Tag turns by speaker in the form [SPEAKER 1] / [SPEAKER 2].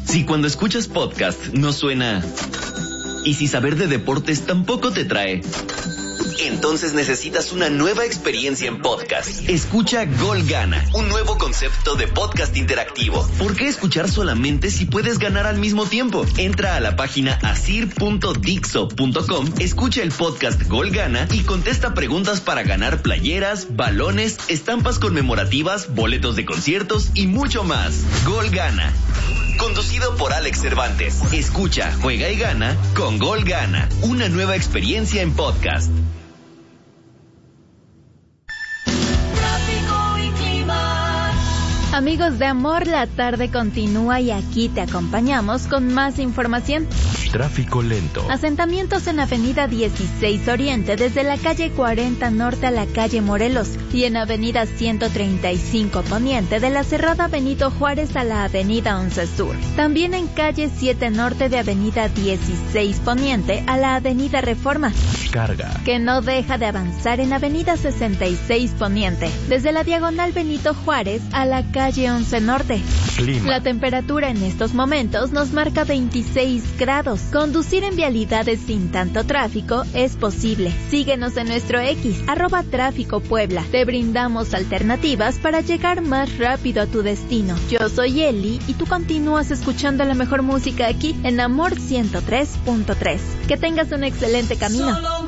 [SPEAKER 1] Si cuando escuchas podcast no suena... y si saber de deportes tampoco te trae... entonces necesitas una nueva experiencia en podcast. Escucha Gol Gana, un nuevo concepto de podcast interactivo. ¿Por qué escuchar solamente si puedes ganar al mismo tiempo? Entra a la página asir.dixo.com, escucha el podcast Gol Gana y contesta preguntas para ganar playeras, balones, estampas conmemorativas, boletos de conciertos y mucho más. Gol Gana. Conducido por Alex Cervantes. Escucha, juega y gana con Gol Gana. Una nueva experiencia en podcast.
[SPEAKER 2] Amigos de Amor, la tarde continúa y aquí te acompañamos con más información.
[SPEAKER 3] Tráfico lento.
[SPEAKER 2] Asentamientos en Avenida 16 Oriente desde la calle 40 Norte a la calle Morelos y en Avenida 135 Poniente de la Cerrada Benito Juárez a la Avenida 11 Sur. También en calle 7 Norte de Avenida 16 Poniente a la Avenida Reforma.
[SPEAKER 3] Carga.
[SPEAKER 2] Que no deja de avanzar en Avenida 66 Poniente desde la Diagonal Benito Juárez a la calle 11 Norte.
[SPEAKER 3] Clima.
[SPEAKER 2] La temperatura en estos momentos nos marca 26 grados. Conducir en vialidades sin tanto tráfico es posible. Síguenos en nuestro X, @Tráfico Puebla. Te brindamos alternativas para llegar más rápido a tu destino. Yo soy Eli y tú continúas escuchando la mejor música aquí en Amor 103.3. Que tengas un excelente camino.